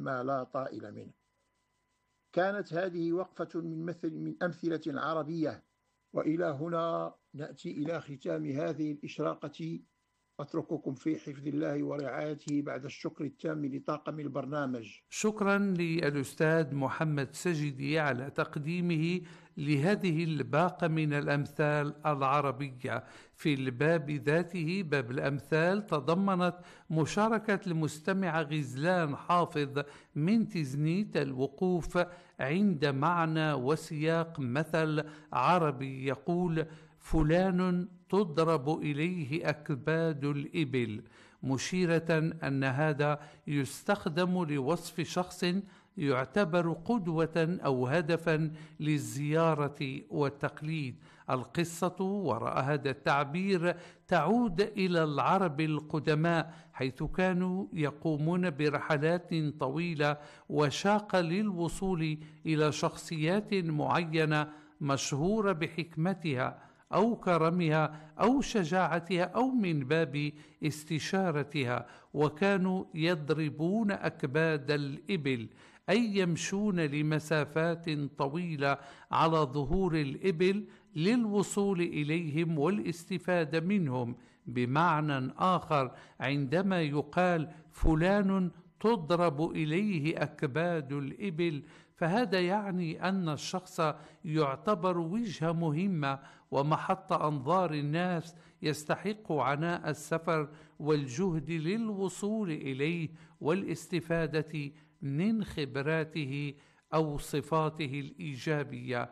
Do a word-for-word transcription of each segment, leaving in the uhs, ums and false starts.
ما لا طائل منه. كانت هذه وقفة من مثل من أمثلة عربية، وإلى هنا نأتي إلى ختام هذه الإشراقة. أترككم في حفظ الله ورعايته بعد الشكر التام لطاقم البرنامج. شكرا للأستاذ محمد سجدي على تقديمه لهذه الباقة من الأمثال العربية. في الباب ذاته، باب الأمثال، تضمنت مشاركة المستمع غزلان حافظ من تزنيت الوقوف عند معنى وسياق مثل عربي يقول: فلان تضرب إليه أكباد الإبل، مشيرة أن هذا يستخدم لوصف شخص يعتبر قدوة أو هدفا للزيارة والتقليد. القصة وراء هذا التعبير تعود إلى العرب القدماء، حيث كانوا يقومون برحلات طويلة وشاقة للوصول إلى شخصيات معينة مشهورة بحكمتها أو كرمها أو شجاعتها أو من باب استشارتها، وكانوا يضربون أكباد الإبل، أي يمشون لمسافات طويلة على ظهور الإبل للوصول إليهم والاستفادة منهم. بمعنى آخر، عندما يقال فلان تضرب إليه أكباد الإبل، فهذا يعني أن الشخص يعتبر وجهة مهمة ومحط أنظار الناس، يستحق عناء السفر والجهد للوصول إليه والاستفادة من خبراته أو صفاته الإيجابية.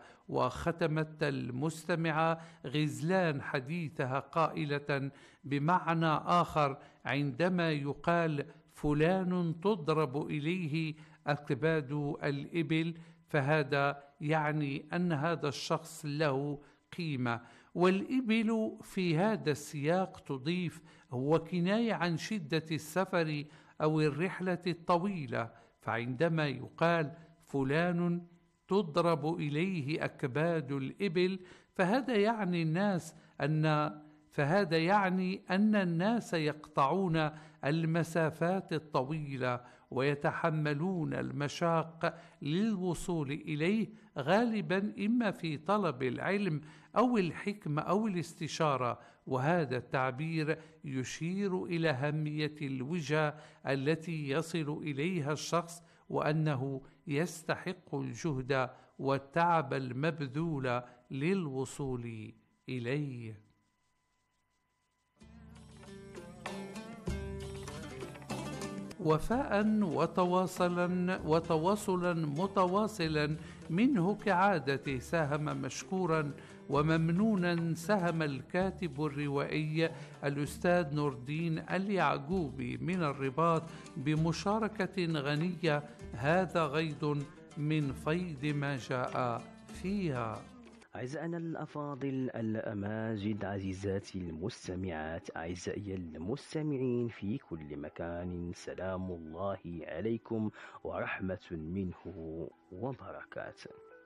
وختمت المستمعة غزلان حديثها قائلة بمعنى آخر: عندما يقال فلان تضرب إليه أكباد الإبل، فهذا يعني أن هذا الشخص له قيمة. والإبل في هذا السياق تضيف هو كناية عن شدة السفر أو الرحلة الطويلة، فعندما يقال فلان تضرب إليه أكباد الإبل، فهذا يعني الناس أن فهذا يعني أن الناس يقطعون المسافات الطويلة ويتحملون المشاق للوصول إليه، غالبا إما في طلب العلم أو الحكمة أو الاستشارة. وهذا التعبير يشير إلى أهمية الوجهة التي يصل إليها الشخص، وأنه يستحق الجهد والتعب المبذول للوصول إليه. وفاء وتواصلا وتواصلا متواصلا منه كعادته ساهم مشكورا وممنونا سهم الكاتب الروائي الأستاذ نور الدين اليعقوبي من الرباط بمشاركة غنية، هذا غيض من فيض ما جاء فيها. أعزائنا الأفاضل الأماجد، عزيزاتي المستمعات، أعزائي المستمعين في كل مكان، سلام الله عليكم ورحمة منه وبركاته.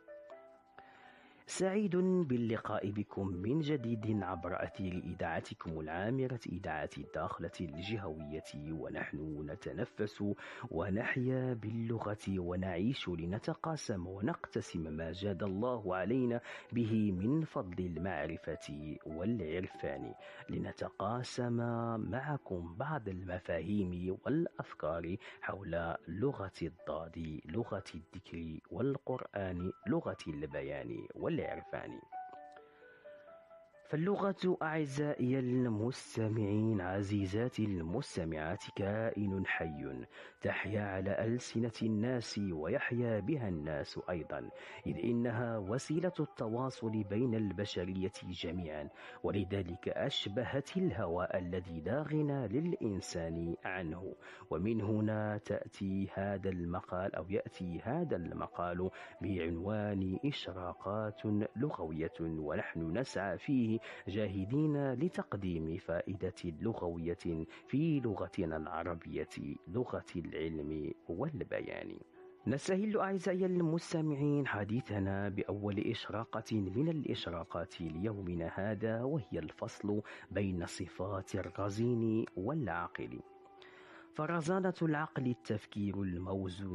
سعيد باللقاء بكم من جديد عبر أثير إذاعتكم العامرة، إذاعة الداخلة الجهوية، ونحن نتنفس ونحيا باللغة ونعيش لنتقاسم ونقتسم ما جاد الله علينا به من فضل المعرفة والعرفان، لنتقاسم معكم بعض المفاهيم والأفكار حول لغة الضاد، لغة الذكر، والقرآن لغة البيان والعرفان. فاللغة أعزائي المستمعين، عزيزاتي المستمعات، كائن حي تحيا على ألسنة الناس ويحيا بها الناس أيضا، إذ إنها وسيلة التواصل بين البشرية جميعا، ولذلك أشبهت الهواء الذي لا غنى للإنسان عنه. ومن هنا تأتي هذا المقال أو يأتي هذا المقال بعنوان إشراقات لغوية، ونحن نسعى فيه جاهدين لتقديم فائدة لغوية في لغتنا العربية، لغة العلم والبيان. نستهل أعزائي المستمعين حديثنا بأول إشراقة من الإشراقات ليومنا هذا، وهي الفصل بين صفات الرزين والعاقل. فرزانة العقل التفكير الموزون